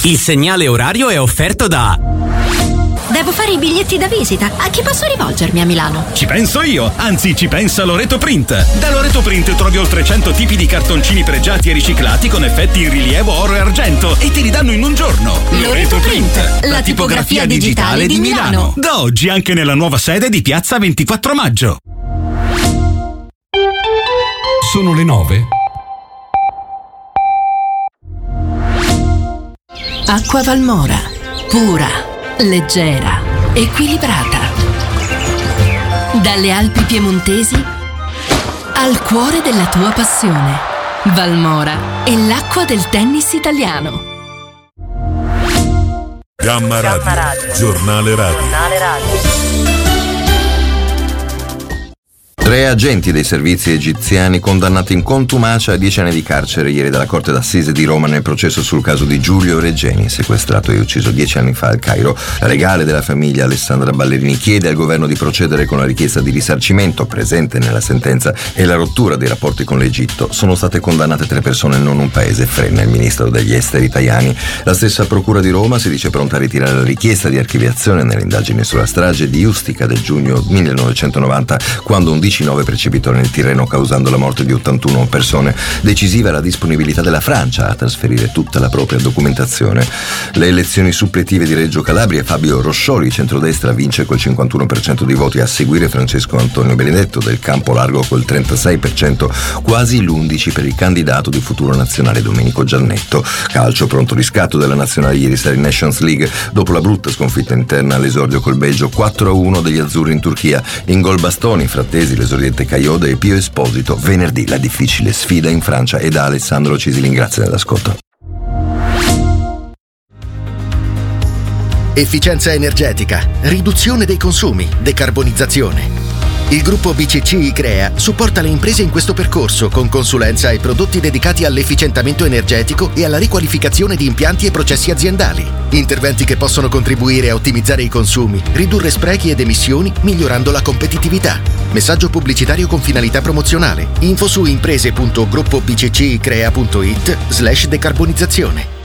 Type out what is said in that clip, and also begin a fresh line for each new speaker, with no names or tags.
Il segnale orario è offerto da...
Devo fare i biglietti da visita. A chi posso rivolgermi a Milano?
Ci penso io, anzi ci pensa Loreto Print. Da Loreto Print trovi oltre 100 tipi di cartoncini pregiati e riciclati con effetti in rilievo oro e argento e ti ridanno in un giorno.
Loreto Print, la tipografia digitale di Milano.
Da oggi anche nella nuova sede di Piazza 24 Maggio.
Sono le 9.
Acqua Valmora, pura, leggera, equilibrata. Dalle Alpi piemontesi al cuore della tua passione. Valmora è l'acqua del tennis italiano.
Gamma Radio, giornale radio.
3 agenti dei servizi egiziani condannati in contumacia a 10 anni di carcere ieri dalla Corte d'Assise di Roma nel processo sul caso di Giulio Regeni, sequestrato e ucciso 10 anni fa al Cairo. La legale della famiglia Alessandra Ballerini chiede al governo di procedere con la richiesta di risarcimento presente nella sentenza e la rottura dei rapporti con l'Egitto. Sono state condannate 3 persone, non un paese, frena il ministro degli esteri Tajani. La stessa procura di Roma si dice pronta a ritirare la richiesta di archiviazione nelle indagini sulla strage di Ustica del giugno 1990, quando un 19 precipitò nel Tirreno causando la morte di 81 persone. Decisiva la disponibilità della Francia a trasferire tutta la propria documentazione. Le elezioni suppletive di Reggio Calabria, Fabio Roscioli, centrodestra, vince col 51% dei voti, a seguire Francesco Antonio Benedetto del Campo Largo col 36%, quasi l'11% per il candidato di Futuro Nazionale Domenico Giannetto. Calcio, pronto riscatto della nazionale ieri sera in Nations League dopo la brutta sconfitta interna all'esordio col Belgio 4-1 degli azzurri in Turchia. In gol Bastoni, Frattesi, l'esordiente Caioda e Pio Esposito. Venerdì la difficile sfida in Francia e da Alessandro Cisilin. Grazie dell'ascolto.
Efficienza energetica, riduzione dei consumi, decarbonizzazione. Il gruppo BCC Icrea supporta le imprese in questo percorso con consulenza e prodotti dedicati all'efficientamento energetico e alla riqualificazione di impianti e processi aziendali. Interventi che possono contribuire a ottimizzare i consumi, ridurre sprechi ed emissioni, migliorando la competitività. Messaggio pubblicitario con finalità promozionale. Info su imprese.gruppobccicrea.it/decarbonizzazione.